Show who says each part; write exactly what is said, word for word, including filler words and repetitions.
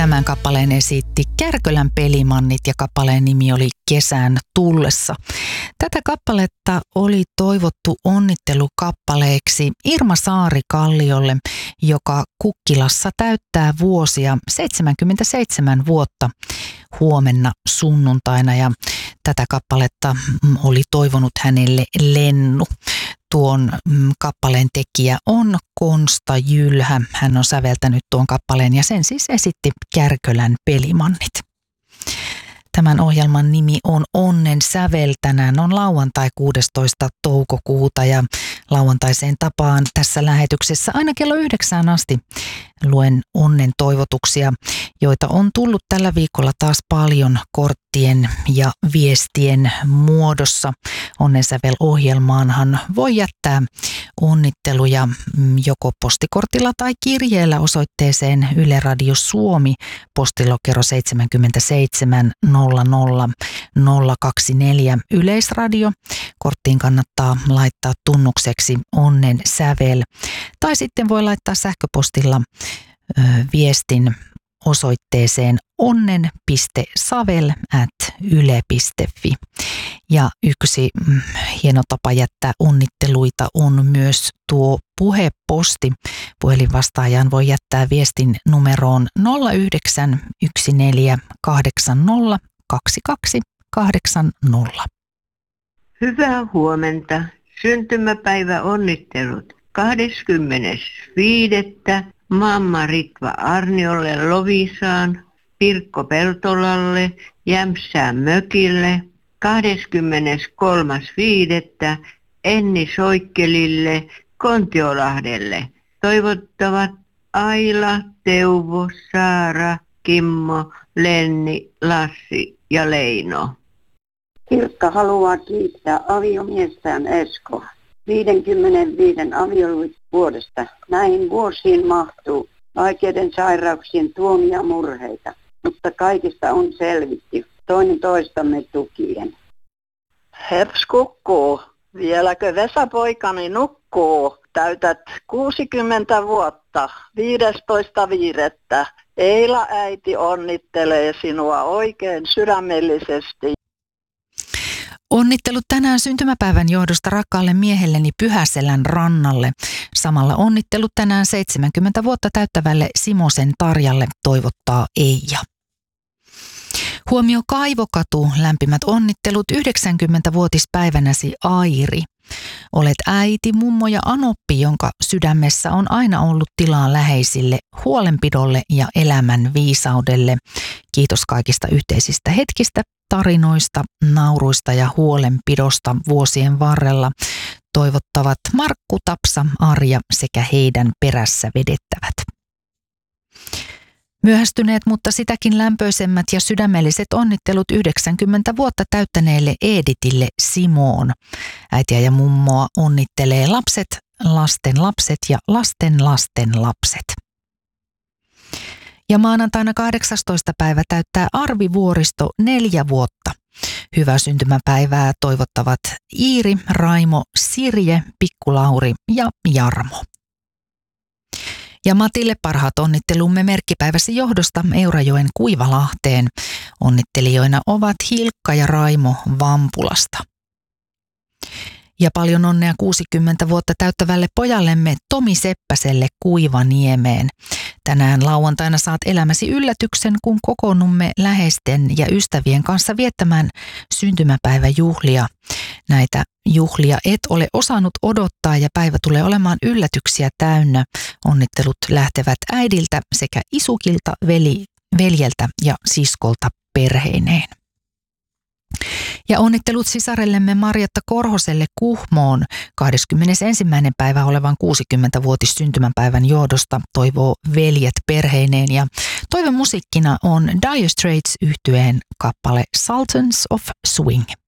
Speaker 1: Tämän kappaleen esitti Kärkölän Pelimannit ja kappaleen nimi oli Kesän tullessa. Tätä kappaletta oli toivottu onnittelukappaleeksi Irma Saari-Kalliolle, joka Kukkilassa täyttää vuosia seitsemänkymmentäseitsemän vuotta huomenna sunnuntaina ja tätä kappaletta oli toivonut hänelle Lennu. Tuon kappaleen tekijä on Konsta Jylhä. Hän on säveltänyt tuon kappaleen ja sen siis esitti Kärkölän Pelimannit. Tämän ohjelman nimi on Onnen sävel. Tänään on lauantai kuudestoista toukokuuta ja lauantaiseen tapaan tässä lähetyksessä aina kello yhdeksään asti luen onnen toivotuksia, joita on tullut tällä viikolla taas paljon korttien ja viestien muodossa. Onnen sävel-ohjelmaanhan voi jättää onnitteluja joko postikortilla tai kirjeellä osoitteeseen Yle Radio Suomi, postilokero seitsemänkymmentäseitsemän nolla nolla nolla kaksikymmentäneljä Yleisradio. Korttiin kannattaa laittaa tunnukseksi Onnen sävel. Tai sitten voi laittaa sähköpostilla ö, viestin osoitteeseen onnen piste savel ät yle piste fi. Ja yksi mm, hieno tapa jättää onnitteluita on myös tuo puheposti. Puhelinvastaajaan voi jättää viestin numeroon nolla yhdeksän yksi neljä kahdeksan nolla kaksi kaksi kahdeksan nolla.
Speaker 2: Hyvää huomenta. Syntymäpäivä onnittelut. kahdeskymmenesviides mamma Ritva Arniolle Lovisaan, Pirkko Peltolalle, Jämsään mökille. kahdeskymmeneskolmas viidettä Enni Soikkelille, Kontiolahdelle. Toivottavat Aila, Teuvo, Saara, Kimmo, Lenni, Lassi ja Leino.
Speaker 3: Ilkka haluaa kiittää aviomiestään Esko viisikymmentäviisi avioliittovuodesta. Näihin vuosiin mahtuu vaikeiden sairauksien tuomia murheita, mutta kaikista on selvitty toinen toistamme tukien.
Speaker 4: Heps kukkuu, vieläkö Vesapoikani nukkuu? Täytät kuusikymmentä vuotta, viidestoista viidettä Eila äiti onnittelee sinua oikein sydämellisesti.
Speaker 1: Onnittelut tänään syntymäpäivän johdosta rakkaalle miehelleni Pyhäselän rannalle. Samalla onnittelut tänään seitsemänkymmentä vuotta täyttävälle Simosen Tarjalle, toivottaa Eija. Huomio Kaivokatu, lämpimät onnittelut yhdeksänkymmentävuotispäivänäsi Airi. Olet äiti, mummo ja anoppi, jonka sydämessä on aina ollut tilaa läheisille, huolenpidolle ja elämän viisaudelle. Kiitos kaikista yhteisistä hetkistä, tarinoista, nauruista ja huolenpidosta vuosien varrella. Toivottavat Markku, Tapsa, Arja sekä heidän perässä vedettävät. Myöhästyneet, mutta sitäkin lämpöisemmät ja sydämelliset onnittelut yhdeksänkymmentä vuotta täyttäneelle Editille Simoon. Äitiä ja mummoa onnittelee lapset, lasten lapset ja lasten lasten lapset. Ja maanantaina kahdeksastoista päivä täyttää Arvi Vuoristo neljä vuotta. Hyvää syntymäpäivää toivottavat Iiri, Raimo, Sirje, Pikkulauri ja Jarmo. Ja Matille parhaat onnittelumme merkkipäiväsi johdosta Eurajoen Kuivalahteen. Onnittelijoina ovat Hilkka ja Raimo Vampulasta. Ja paljon onnea kuusikymmentä vuotta täyttävälle pojallemme Tomi Seppäselle Kuivaniemeen. Tänään lauantaina saat elämäsi yllätyksen, kun kokoonnumme läheisten ja ystävien kanssa viettämään syntymäpäiväjuhlia. Näitä juhlia et ole osannut odottaa ja päivä tulee olemaan yllätyksiä täynnä. Onnittelut lähtevät äidiltä sekä isukilta, veli, veljeltä ja siskolta perheineen. Ja onnittelut sisarellemme Marjatta Korhoselle Kuhmoon kahdeskymmenesensimmäinen päivä olevan kuusikymmentävuotis syntymäpäivän johdosta, toivoo veljet perheineen. Ja toivemusiikkina on Dire Straits -yhtyeen kappale Sultans of Swing.